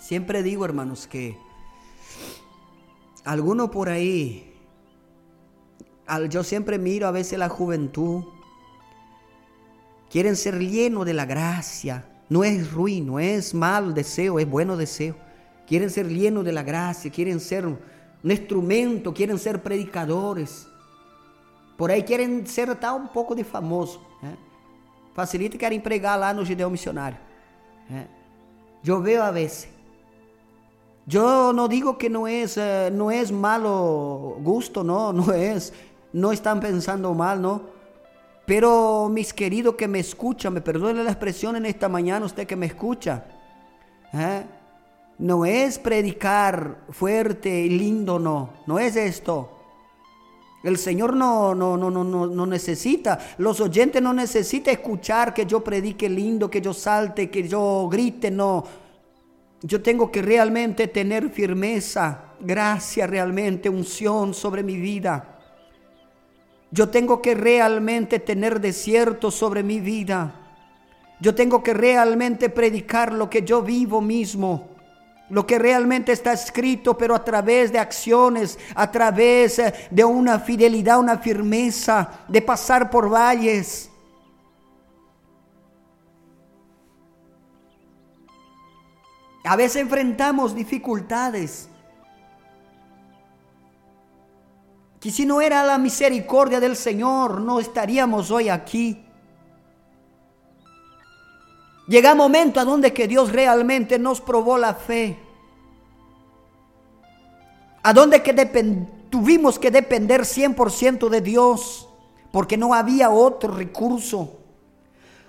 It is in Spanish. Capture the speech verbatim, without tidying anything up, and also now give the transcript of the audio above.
Siempre digo, hermanos, que alguno por ahí, al, yo siempre miro a veces la juventud, quieren ser llenos de la gracia. No es ruin, no es mal deseo, es bueno deseo. Quieren ser llenos de la gracia, quieren ser un instrumento, quieren ser predicadores. Por aí quieren ser tal um pouco de famoso. Né? Facilita e querem pregar lá no Gideão Missionário. Né? Eu vejo a vezes. Eu não digo que não é, não é malo gusto, não, não é, não estão pensando mal, não. Pero mis queridos que me escuchan, me perdonen la expresión en esta mañana, usted que me escucha, ¿eh? No es predicar fuerte y lindo, no, no es esto. El Señor no, no, no, no, no, no necesita, los oyentes no necesitan escuchar que yo predique lindo, que yo salte, que yo grite, no. Yo tengo que realmente tener firmeza, gracia realmente, unción sobre mi vida. Yo tengo que realmente tener desierto sobre mi vida. Yo tengo que realmente predicar lo que yo vivo mismo, lo que realmente está escrito, pero a través de acciones, a través de una fidelidad, una firmeza, de pasar por valles. A veces enfrentamos dificultades que si no era la misericordia del Señor, no estaríamos hoy aquí. Llega un momento a donde que Dios realmente nos probó la fe, a donde que depend- tuvimos que depender cien por ciento de Dios, porque no había otro recurso.